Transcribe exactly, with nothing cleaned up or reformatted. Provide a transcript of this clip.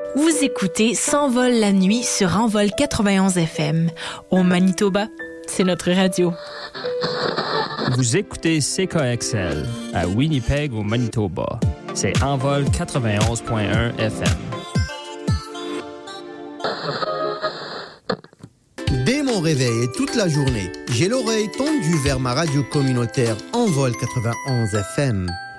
Vous écoutez S'envole la nuit sur Envol quatre-vingt-onze F M. Au Manitoba, c'est notre radio. Vous écoutez C K X L à Winnipeg au Manitoba. C'est Envol quatre-vingt-onze point un F M. Dès mon réveil et toute la journée, j'ai l'oreille tendue vers ma radio communautaire Envol quatre-vingt-onze F M.